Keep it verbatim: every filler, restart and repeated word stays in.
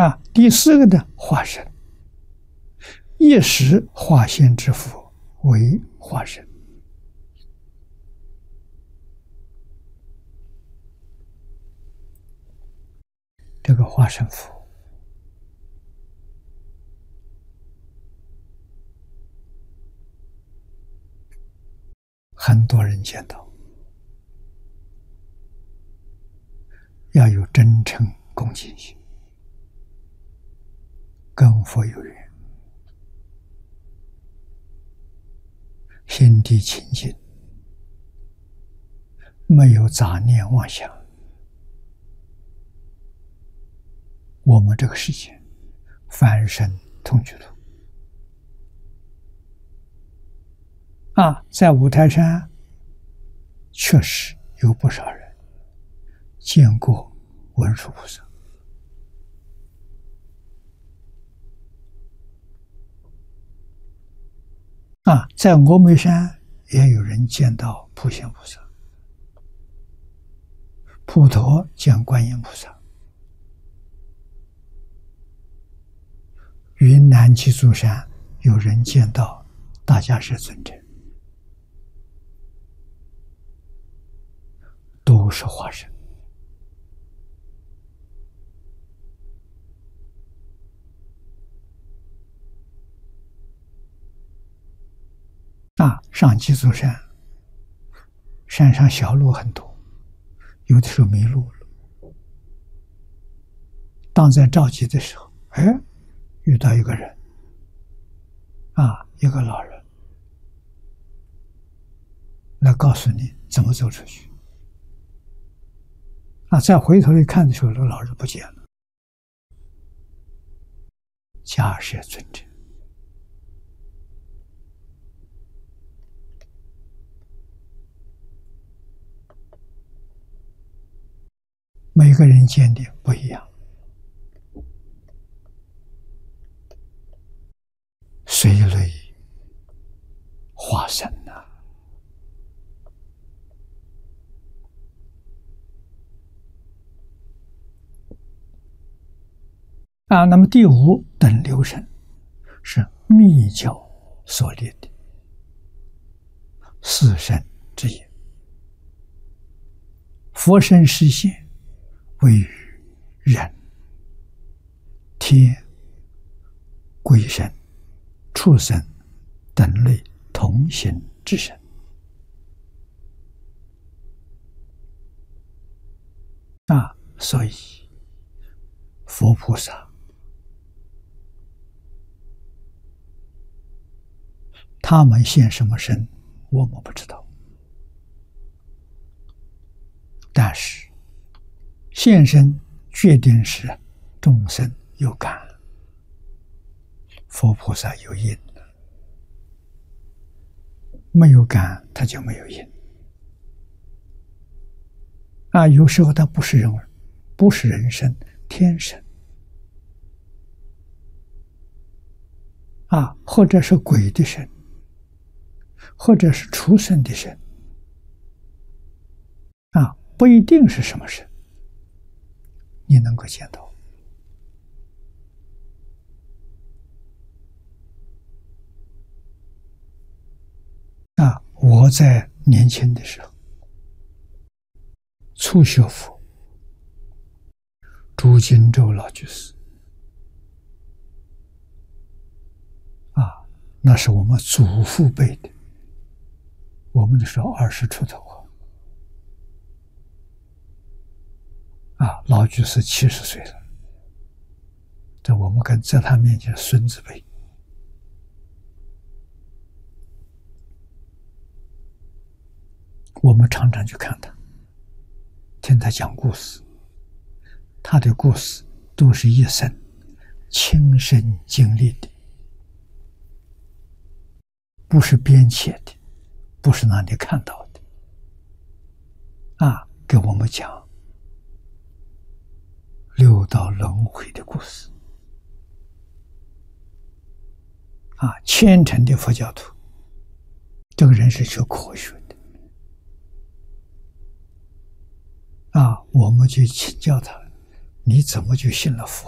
啊，第四个呢，化身，一时化现之佛为化身。这个化身佛很多人见到，要有真诚恭敬心，跟佛有缘，心地清净，没有杂念妄想，我们这个世界凡身同居土啊，在五台山确实有不少人见过文殊菩萨啊，在峨眉山也有人见到普贤菩萨，普陀见观音菩萨，云南鸡足山有人见到大迦叶尊者，都是化身啊。上鸡足山，山上小路很多，有的时候迷路了，当在着急的时候，哎，遇到一个人啊，一个老人来告诉你怎么走出去啊。再回头一看的时候，这个老人不见了。迦叶尊者每个人见的不一样，随类化身呐、啊。啊，那么第五等流神是密教所立的四神之一，佛身示现为与人、天、鬼神、畜生等类同行之神啊，所以佛菩萨他们现什么身，我们不知道，但是现身决定是众生有感，佛菩萨有因，没有感他就没有因啊。有时候他不是人，不是人身，天身啊，或者是鬼的身，或者是畜生的身啊，不一定是什么身，你能够见到啊。我在年轻的时候初学佛，朱金洲老居士啊，那是我们祖父辈的，我们那时候二十出头啊，啊，老居士七十岁了，这我们跟在他面前孙子辈。我们常常去看他，听他讲故事，他的故事都是一生亲身经历的，不是编写的，不是哪里看到的啊，给我们讲六道轮回的故事啊。虔诚的佛教徒，这个人是学科学的啊，我们就请教他，你怎么就信了佛